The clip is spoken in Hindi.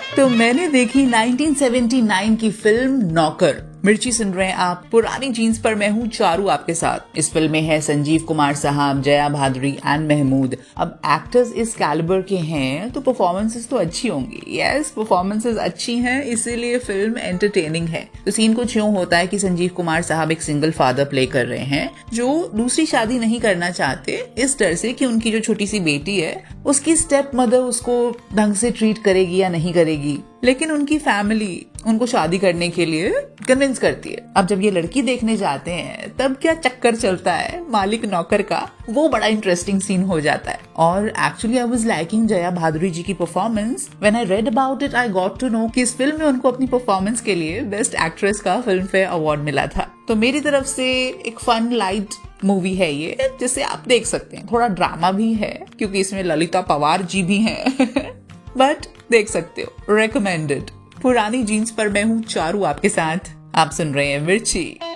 तो मैंने देखी 1979 की फिल्म नौकर। मिर्ची सुन रहे हैं आप पुरानी जीन्स पर। मैं हूँ चारू आपके साथ। इस फिल्म में है संजीव कुमार साहब, जया भादुरी एंड महमूद। अब एक्टर्स इस कैलिबर के हैं तो परफॉर्मेंसेस तो अच्छी होंगी। यस, परफॉर्मेंसेस अच्छी हैं, इसीलिए फिल्म एंटरटेनिंग है। तो सीन कुछ यूं होता है कि संजीव कुमार साहब एक सिंगल फादर प्ले कर रहे हैं जो दूसरी शादी नहीं करना चाहते, इस डर से कि उनकी जो छोटी सी बेटी है उसकी स्टेप मदर उसको ढंग से ट्रीट करेगी या नहीं करेगी। लेकिन उनकी फैमिली उनको शादी करने के लिए कन्विंस करती है। अब जब ये लड़की देखने जाते हैं तब क्या चक्कर चलता है मालिक नौकर का, वो बड़ा इंटरेस्टिंग सीन हो जाता है। और actually I was liking Jaya Bhaduri जी की performance. When I read about it I got to know कि इस फिल्म में उनको अपनी परफॉर्मेंस के लिए बेस्ट एक्ट्रेस का फिल्म फेयर अवार्ड मिला था। तो मेरी तरफ से एक फन लाइट मूवी है ये, जिसे आप देख सकते हैं। थोड़ा ड्रामा भी है क्योंकि इसमें ललिता पवार जी भी हैं बट देख सकते हो, रेकमेंडेड। पुरानी जीन्स पर मैं हूँ चारू आपके साथ। आप सुन रहे हैं मिर्ची।